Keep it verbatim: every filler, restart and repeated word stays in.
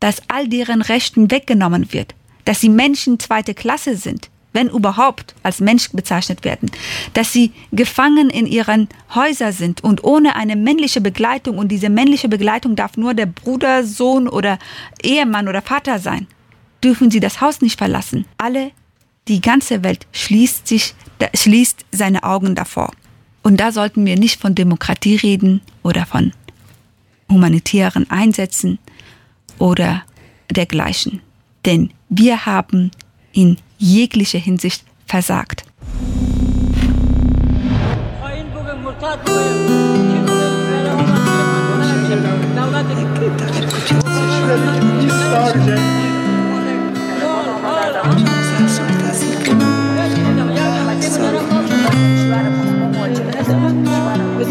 dass all deren Rechten weggenommen wird, dass sie Menschen zweite Klasse sind, wenn überhaupt als Mensch bezeichnet werden, dass sie gefangen in ihren Häusern sind und ohne eine männliche Begleitung, und diese männliche Begleitung darf nur der Bruder, Sohn oder Ehemann oder Vater sein, dürfen sie das Haus nicht verlassen. Alle, die ganze Welt schließt sich, schließt seine Augen davor. Und da sollten wir nicht von Demokratie reden oder von humanitären Einsätzen oder dergleichen. Denn wir haben in jeglicher Hinsicht versagt.